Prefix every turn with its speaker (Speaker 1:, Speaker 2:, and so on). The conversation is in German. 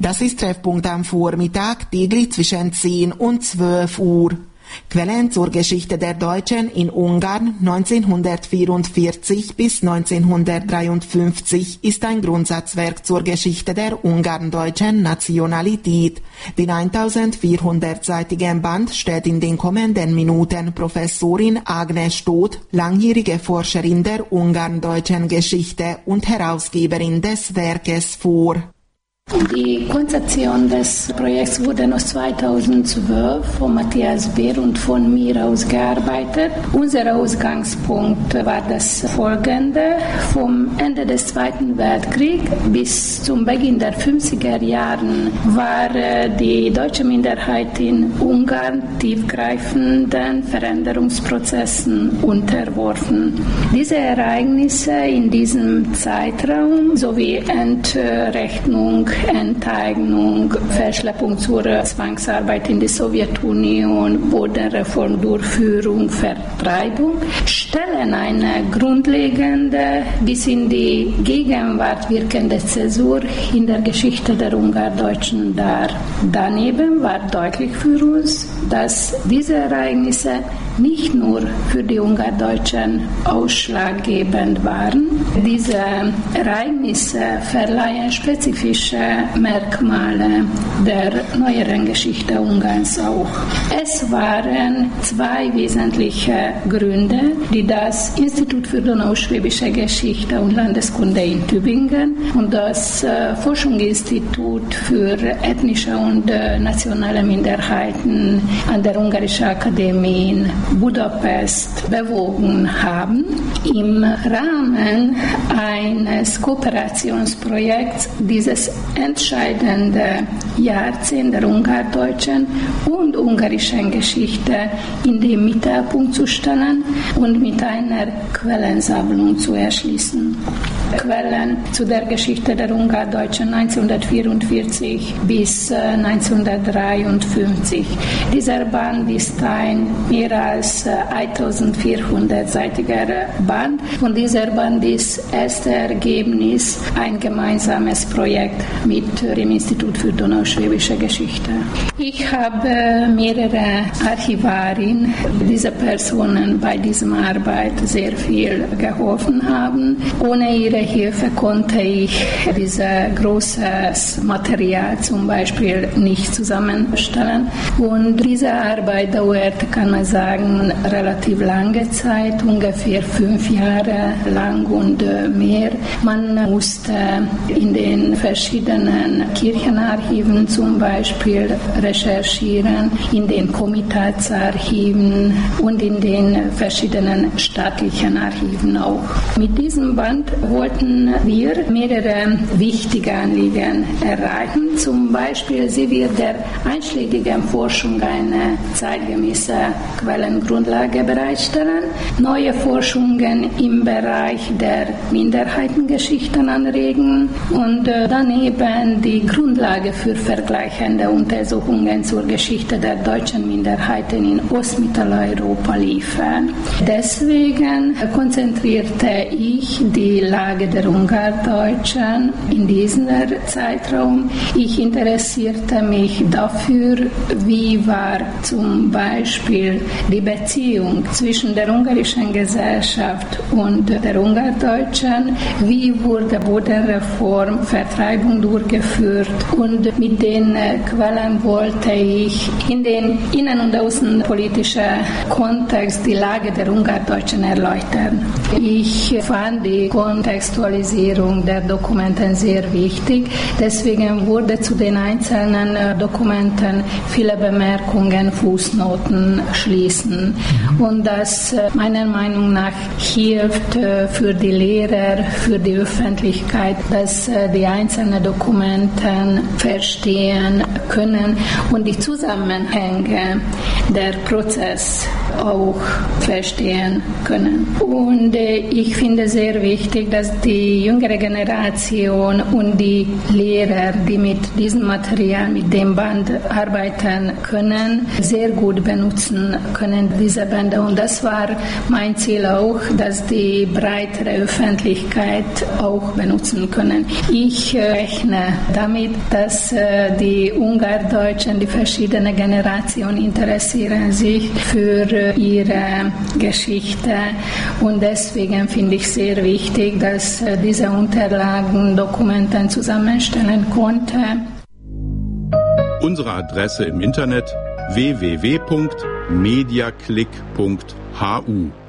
Speaker 1: Das ist Treffpunkt am Vormittag, täglich zwischen 10 und 12 Uhr. Quellen zur Geschichte der Deutschen in Ungarn 1944 bis 1953 ist ein Grundsatzwerk zur Geschichte der ungarn-deutschen Nationalität. Den 1400-seitigen Band stellt in den kommenden Minuten Professorin Agnes Stóth, langjährige Forscherin der ungarn-deutschen Geschichte und Herausgeberin des Werkes vor.
Speaker 2: Die Konzeption des Projekts wurde noch 2012 von Matthias Beer und von mir ausgearbeitet. Unser Ausgangspunkt war das folgende: Vom Ende des Zweiten Weltkriegs bis zum Beginn der 50er Jahren war die deutsche Minderheit in Ungarn tiefgreifenden Veränderungsprozessen unterworfen. Diese Ereignisse in diesem Zeitraum sowie Entrechtung, Enteignung, Verschleppung zur Zwangsarbeit in die Sowjetunion, Bodenreformdurchführung, Vertreibung stellen eine grundlegende bis in die Gegenwart wirkende Zäsur in der Geschichte der Ungardeutschen dar. Daneben war deutlich für uns, dass diese Ereignisse nicht nur für die Ungardeutschen ausschlaggebend waren. Diese Ereignisse verleihen spezifische Merkmale der neueren Geschichte Ungarns auch. Es waren zwei wesentliche Gründe, die das Institut für Donauschwäbische Geschichte und Landeskunde in Tübingen und das Forschungsinstitut für ethnische und nationale Minderheiten an der Ungarischen Akademie in Budapest bewogen haben, im Rahmen eines Kooperationsprojekts dieses entscheidende Jahrzehnt der ungardeutschen und ungarischen Geschichte in den Mittelpunkt zu stellen und mit einer Quellensammlung zu erschließen. Quellen zu der Geschichte der Ungardeutschen 1944 bis 1953. Dieser Band ist ein mehr als 1400-seitiger Band. Von dieser Band ist das Ergebnis ein gemeinsames Projekt mit dem Institut für Donauschwäbische Geschichte. Ich habe mehrere Archivarinnen, diese Personen bei dieser Arbeit sehr viel geholfen haben. Ohne ihre Hilfe konnte ich dieses großes Material zum Beispiel nicht zusammenstellen. Und diese Arbeit dauerte, kann man sagen, relativ lange Zeit, ungefähr 5 Jahre lang und mehr. Man musste in den verschiedenen Kirchenarchiven zum Beispiel recherchieren, in den Komitatsarchiven und in den verschiedenen staatlichen Archiven auch. Mit diesem Band wollten wir mehrere wichtige Anliegen erreichen. Zum Beispiel, sie wird der einschlägigen Forschung eine zeitgemäße Quellengrundlage bereitstellen, neue Forschungen im Bereich der Minderheitengeschichten anregen und daneben die Grundlage für vergleichende Untersuchungen zur Geschichte der deutschen Minderheiten in Ostmitteleuropa liefern. Deswegen konzentrierte ich die Lage der Ungardeutschen in diesem Zeitraum. Ich interessierte mich dafür, wie war zum Beispiel die Beziehung zwischen der ungarischen Gesellschaft und der Ungardeutschen, wie wurde Bodenreform, Vertreibung durchgeführt und mit den Quellen wollte ich in den innen- und außenpolitischen Kontext die Lage der Ungardeutschen erläutern. Ich fand die Kontextualisierung der Dokumenten sehr wichtig, deswegen wurde zu den einzelnen Dokumenten viele Bemerkungen, Fußnoten schließen und das meiner Meinung nach hilft für die Lehrer, für die Öffentlichkeit, dass die einzelnen Dokumenten verstehen können und die Zusammenhänge der Prozess auch verstehen können. Und ich finde sehr wichtig, dass die jüngere Generation und die Lehrer, die mit diesem Material, mit dem Band arbeiten können, sehr gut benutzen können, diese Bänder. Und das war mein Ziel auch, dass die breitere Öffentlichkeit auch benutzen können. Ich rechne damit, dass die Ungardeutschen, die verschiedenen Generationen interessieren sich für ihre Geschichte. Und deswegen finde ich sehr wichtig, dass diese Unterlagen, Dokumenten zusammenstellen konnte.
Speaker 3: Unsere Adresse im Internet www.mediaclick.hu